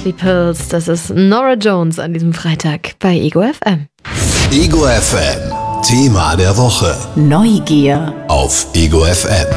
Deadly Pills, das ist Norah Jones an diesem Freitag bei Ego FM. Ego FM, Thema der Woche. Neugier. Auf Ego FM.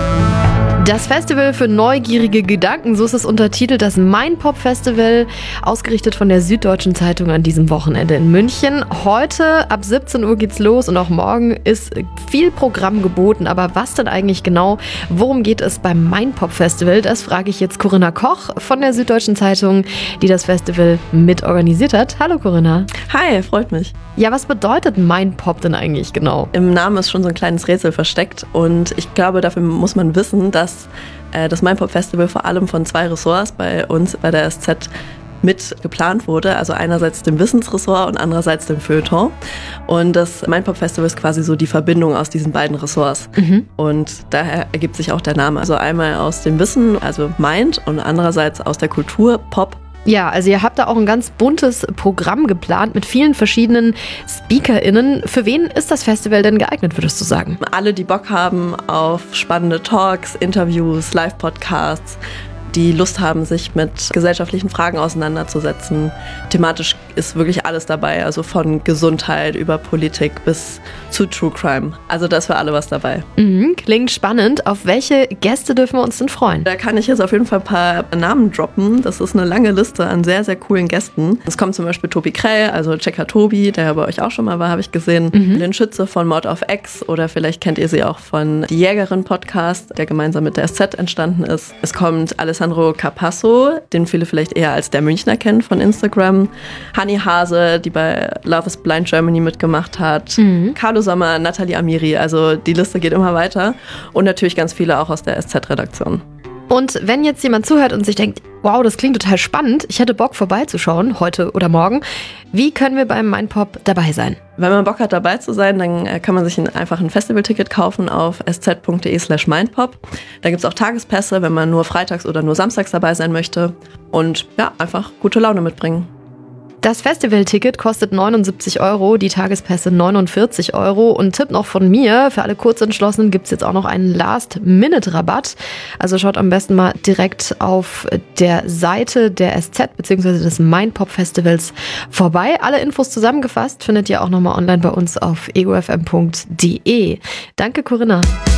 Das Festival für neugierige Gedanken, so ist es untertitelt, das Mindpop-Festival, ausgerichtet von der Süddeutschen Zeitung an diesem Wochenende in München. Heute ab 17 Uhr geht's los und auch morgen ist viel Programm geboten. Aber was denn eigentlich genau? Worum geht es beim Mindpop-Festival? Das frage ich jetzt Corinna Koch von der Süddeutschen Zeitung, die das Festival mitorganisiert hat. Hallo Corinna. Hi, freut mich. Ja, was bedeutet Mindpop denn eigentlich genau? Im Namen ist schon so ein kleines Rätsel versteckt und ich glaube, dafür muss man wissen, dass das Mindpop-Festival vor allem von 2 Ressorts bei uns bei der SZ mit geplant wurde, also einerseits dem Wissensressort und andererseits dem Feuilleton. Und das Mindpop-Festival ist quasi so die Verbindung aus diesen beiden Ressorts. Und daher ergibt sich auch der Name. Also einmal aus dem Wissen, also Mind, und andererseits aus der Kultur, Pop. Ja, also ihr habt da auch ein ganz buntes Programm geplant mit vielen verschiedenen SpeakerInnen. Für wen ist das Festival denn geeignet, würdest du sagen? Alle, die Bock haben auf spannende Talks, Interviews, Live-Podcasts, die Lust haben, sich mit gesellschaftlichen Fragen auseinanderzusetzen. Thematisch ist wirklich alles dabei, also von Gesundheit über Politik bis zu True Crime. Also da ist für alle was dabei. Klingt spannend. Auf welche Gäste dürfen wir uns denn freuen? Da kann ich jetzt auf jeden Fall ein paar Namen droppen. Das ist eine lange Liste an sehr, sehr coolen Gästen. Es kommt zum Beispiel Tobi Krell, also Checker Tobi, der ja bei euch auch schon mal war, habe ich gesehen. Lynn Schütze von Mord auf X, oder vielleicht kennt ihr sie auch von Die Jägerin-Podcast, der gemeinsam mit der SZ entstanden ist. Es kommt Alessandro Capasso, den viele vielleicht eher als der Münchner kennen von Instagram. Hanni Hase, die bei Love is Blind Germany mitgemacht hat. Carlo Sommer, Nathalie Amiri, also die Liste geht immer weiter. Und natürlich ganz viele auch aus der SZ-Redaktion. Und wenn jetzt jemand zuhört und sich denkt, wow, das klingt total spannend, ich hätte Bock vorbeizuschauen, heute oder morgen, wie können wir beim Mindpop dabei sein? Wenn man Bock hat, dabei zu sein, dann kann man sich einfach ein Festivalticket kaufen auf sz.de/mindpop. Da gibt es auch Tagespässe, wenn man nur freitags oder nur samstags dabei sein möchte. Und ja, einfach gute Laune mitbringen. Das Festivalticket kostet 79 €, die Tagespässe 49 €. Und Tipp noch von mir, für alle Kurzentschlossenen gibt es jetzt auch noch einen Last-Minute-Rabatt. Also schaut am besten mal direkt auf der Seite der SZ bzw. des Mindpop-Festivals vorbei. Alle Infos zusammengefasst findet ihr auch nochmal online bei uns auf egofm.de. Danke, Corinna.